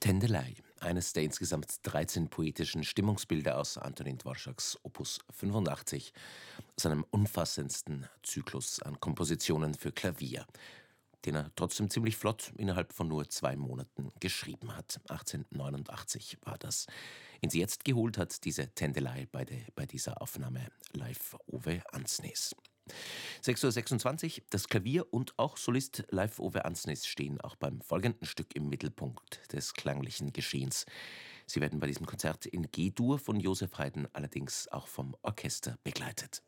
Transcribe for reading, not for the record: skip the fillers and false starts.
Tändelei, eines der insgesamt 13 poetischen Stimmungsbilder aus Antonin Dvořáks Opus 85, seinem umfassendsten Zyklus an Kompositionen für Klavier, den er trotzdem ziemlich flott innerhalb von nur 2 Monaten geschrieben hat. 1889 war das. Ins Jetzt geholt hat diese Tändelei bei dieser Aufnahme live Ove Andsnes. 6:26 Uhr, das Klavier und auch Solist live Ove Andsnes stehen auch beim folgenden Stück im Mittelpunkt des klanglichen Geschehens. Sie werden bei diesem Konzert in G-Dur von Joseph Haydn allerdings auch vom Orchester begleitet.